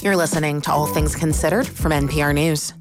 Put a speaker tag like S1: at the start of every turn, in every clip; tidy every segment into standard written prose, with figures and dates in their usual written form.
S1: You're listening to All Things Considered from NPR News.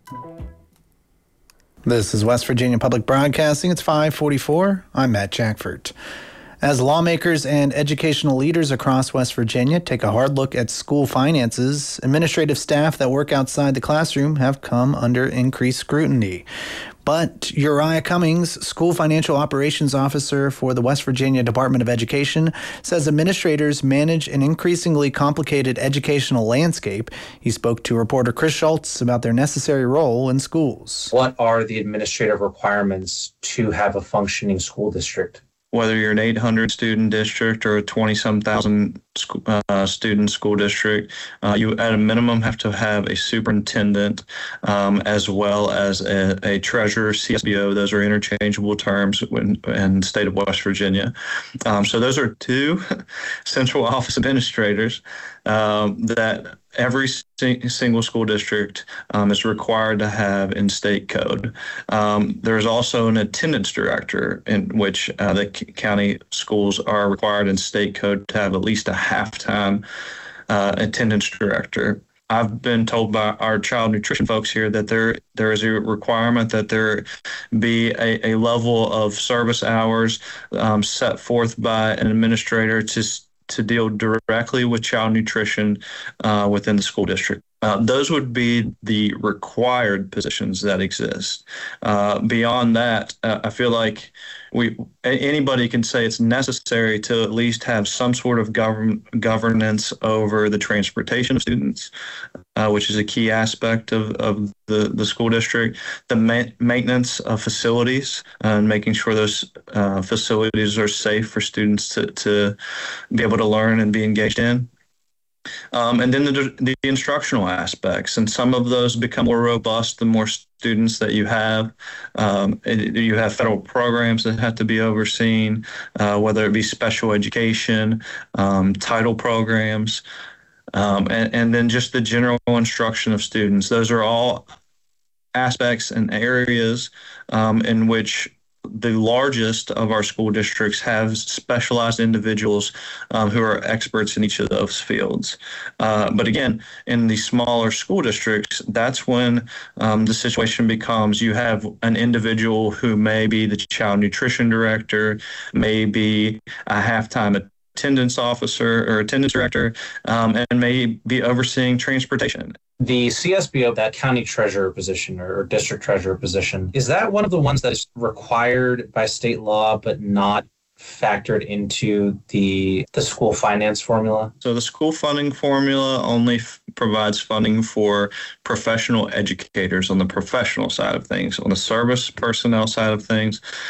S2: This is West Virginia Public Broadcasting. It's 5:44. I'm Matt Jackford. As lawmakers and educational leaders across West Virginia take a hard look at school finances, administrative staff that work outside the classroom have come under increased scrutiny. But Uriah Cummings, School Financial Operations Officer for the West Virginia Department of Education, says administrators manage an increasingly complicated educational landscape. He spoke to reporter Chris Schultz about their necessary role in schools.
S3: What are the administrative requirements to have a functioning school district?
S4: Whether you're an 800 student district or a 20-some thousand student school district, you at a minimum have to have a superintendent as well as a treasurer, CSBO. Those are interchangeable terms in the state of West Virginia. So those are two central office administrators that every single school district is required to have in state code. There's also an attendance director in which the county schools are required in state code to have at least a half-time attendance director. I've been told by our child nutrition folks here that there is a requirement that there be a level of service hours set forth by an administrator to deal directly with child nutrition within the school district. Those would be the required positions that exist. Beyond that, I feel like anybody can say it's necessary to at least have some sort of governance over the transportation of students, which is a key aspect of the school district, the maintenance of facilities and making sure those facilities are safe for students to be able to learn and be engaged in. And then the instructional aspects, and some of those become more robust the more students that you have. You have federal programs that have to be overseen, whether it be special education, title programs, and then just the general instruction of students. Those are all aspects and areas in which the largest of our school districts have specialized individuals who are experts in each of those fields. But again, in the smaller school districts, that's when the situation becomes you have an individual who may be the child nutrition director, may be a halftime attendance officer or attendance director, and may be overseeing transportation.
S3: The CSBO, that county treasurer position or district treasurer position, is that one of the ones that is required by state law but not factored into the school finance formula?
S4: So the school funding formula only provides funding for professional educators on the professional side of things. On the service personnel side of things,